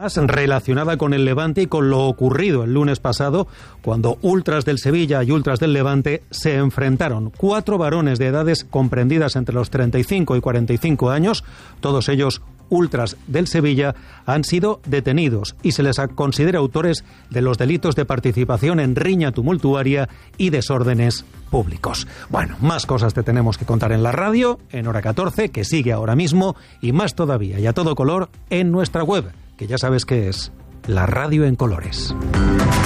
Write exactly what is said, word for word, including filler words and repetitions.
más relacionada con el Levante y con lo ocurrido el lunes pasado, cuando ultras del Sevilla y ultras del Levante se enfrentaron. Cuatro varones de edades comprendidas entre los treinta y cinco y cuarenta y cinco años, todos ellos ultras del Sevilla, han sido detenidos y se les considera autores de los delitos de participación en riña tumultuaria y desórdenes públicos. Bueno, más cosas te tenemos que contar en la radio, en Hora catorce, que sigue ahora mismo, y más todavía, y a todo color, en nuestra web, que ya sabes que es la radio en colores.